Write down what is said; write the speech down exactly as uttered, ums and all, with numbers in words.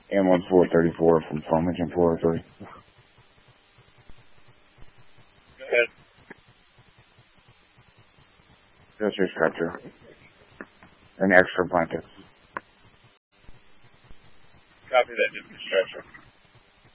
Ambulance four thirty-four from Farmington four oh three. Go ahead. Just your stretcher. And extra blankets. Copy that, just a stretcher.